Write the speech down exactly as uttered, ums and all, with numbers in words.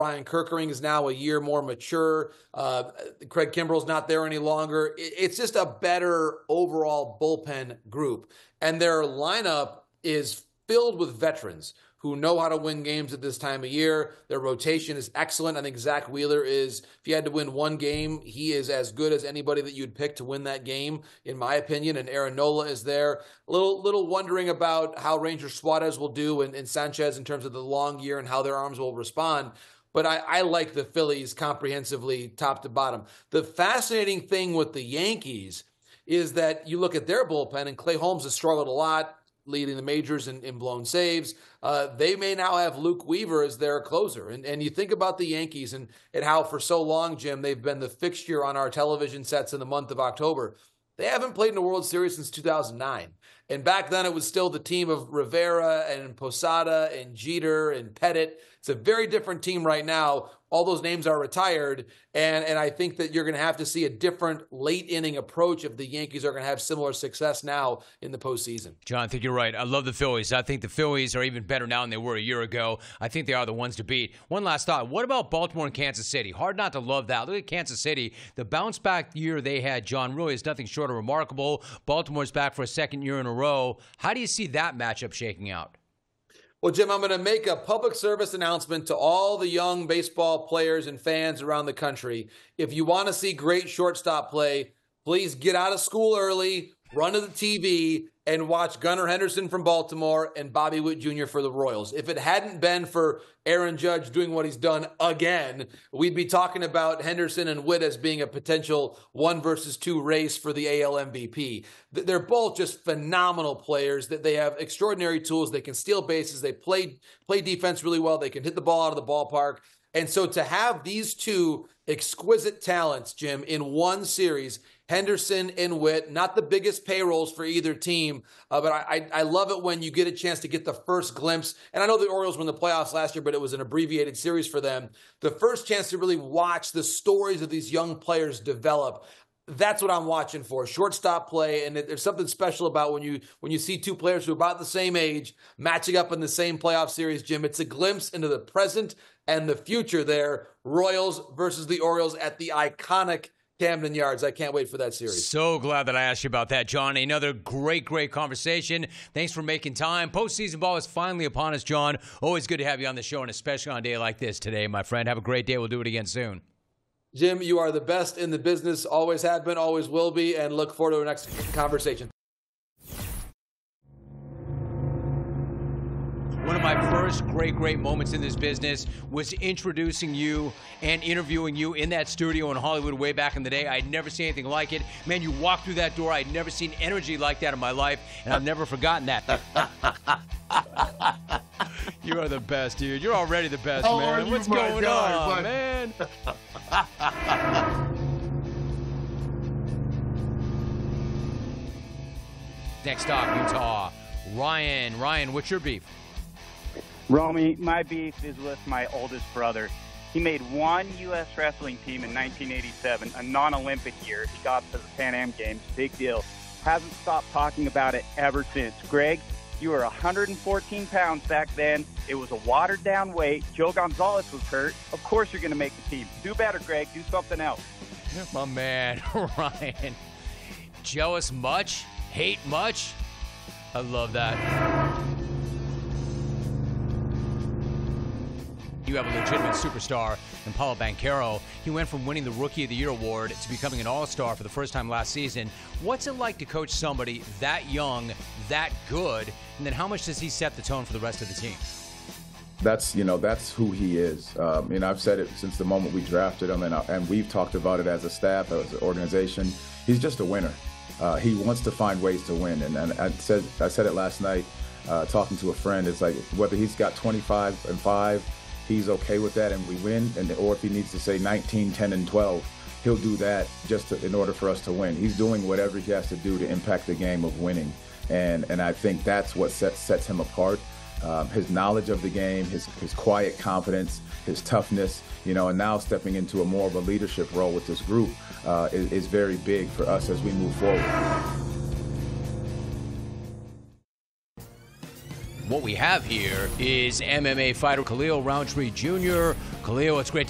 Brian Kirkering is now a year more mature. Uh, Craig Kimbrell's not there any longer. It's just a better overall bullpen group. And their lineup is filled with veterans who know how to win games at this time of year. Their rotation is excellent. I think Zach Wheeler is, if you had to win one game, he is as good as anybody that you'd pick to win that game, in my opinion. And Aaron Nola is there. A little, little wondering about how Ranger Suarez will do and, and Sanchez in terms of the long year and how their arms will respond. But I, I like the Phillies comprehensively, top to bottom. The fascinating thing with the Yankees is that you look at their bullpen, and Clay Holmes has struggled a lot, leading the majors in, in blown saves. Uh, they may now have Luke Weaver as their closer. And, and you think about the Yankees and, and how for so long, Jim, they've been the fixture on our television sets in the month of October. They haven't played in a World Series since two thousand nine. And back then it was still the team of Rivera and Posada and Jeter and Pettit. It's a very different team right now. All those names are retired. And, and I think that you're going to have to see a different late inning approach if the Yankees are going to have similar success now in the postseason. John, I think you're right. I love the Phillies. I think the Phillies are even better now than they were a year ago. I think they are the ones to beat. One last thought. What about Baltimore and Kansas City? Hard not to love that. Look at Kansas City. The bounce back year they had, John, really is nothing short of remarkable. Baltimore's back for a second year in a row. How do you see that matchup shaking out? Well, Jim, I'm going to make a public service announcement to all the young baseball players and fans around the country. If you want to see great shortstop play, please get out of school early, run to the T V, and watch Gunnar Henderson from Baltimore and Bobby Witt Junior for the Royals. If it hadn't been for Aaron Judge doing what he's done again, we'd be talking about Henderson and Witt as being a potential one versus two race for the A L M V P. They're both just phenomenal players. That they have extraordinary tools. They can steal bases. They play play defense really well. They can hit the ball out of the ballpark. And so to have these two exquisite talents, Jim, in one series, Henderson and Witt, not the biggest payrolls for either team, uh, but I, I love it when you get a chance to get the first glimpse. And I know the Orioles won the playoffs last year, but it was an abbreviated series for them. The first chance to really watch the stories of these young players develop. That's what I'm watching for, shortstop play. And there's something special about when you when you see two players who are about the same age matching up in the same playoff series, Jim. It's a glimpse into the present and the future there. Royals versus the Orioles at the iconic Camden Yards. I can't wait for that series. So glad that I asked you about that, John. Another great, great conversation. Thanks for making time. Postseason ball is finally upon us, John. Always good to have you on the show, and especially on a day like this today, my friend. Have a great day. We'll do it again soon. Jim, you are the best in the business. Always have been, always will be, and look forward to our next conversation. One of my first great, great moments in this business was introducing you and interviewing you in that studio in Hollywood way back in the day. I'd never seen anything like it. Man, you walked through that door. I'd never seen energy like that in my life, and I've never forgotten that. You are the best, dude. You're already the best, How man. are you, What's my going guy, on, bud? man? Next stop, Utah. Ryan. Ryan, what's your beef? Romy, my beef is with my oldest brother. He made one U S wrestling team in nineteen eighty-seven, a non-Olympic year. He got to the Pan Am Games. Big deal. Hasn't stopped talking about it ever since. Greg, you were one hundred fourteen pounds back then. It was a watered-down weight. Joe Gonzalez was hurt. Of course you're going to make the team. Do better, Greg. Do something else. My man, Ryan. Jealous much? Hate much? I love that. You have a legitimate superstar in Paulo Banchero. He went from winning the Rookie of the Year award to becoming an all-star for the first time last season. What's it like to coach somebody that young, that good, and then how much does he set the tone for the rest of the team? That's, you know, that's who he is. Um, and I've said it since the moment we drafted him, and, and we've talked about it as a staff, as an organization. He's just a winner. Uh, he wants to find ways to win. And, and I said I said it last night, uh, talking to a friend. It's like whether he's got twenty-five and five, he's okay with that and we win. And or if he needs to say nineteen, ten, and twelve, he'll do that just to, in order for us to win. He's doing whatever he has to do to impact the game of winning. And and I think that's what sets, sets him apart. Um, his knowledge of the game, his, his quiet confidence, his toughness, you know, and now stepping into a more of a leadership role with this group uh, is, is very big for us as we move forward. what we have here is M M A fighter Khalil Roundtree Junior Khalil, it's great to